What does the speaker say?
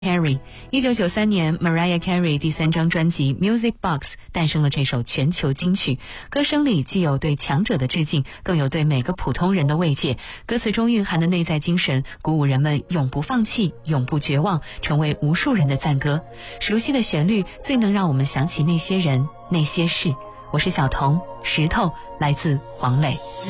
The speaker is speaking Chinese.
Carey。1993年 Mariah Carey 第3张专辑 Music Box 诞生了这首全球金曲，歌声里既有对强者的致敬，更有对每个普通人的慰藉，歌词中蕴含的内在精神鼓舞人们永不放弃，永不绝望，成为无数人的赞歌。熟悉的旋律最能让我们想起那些人那些事。我是小童，石头来自黄磊。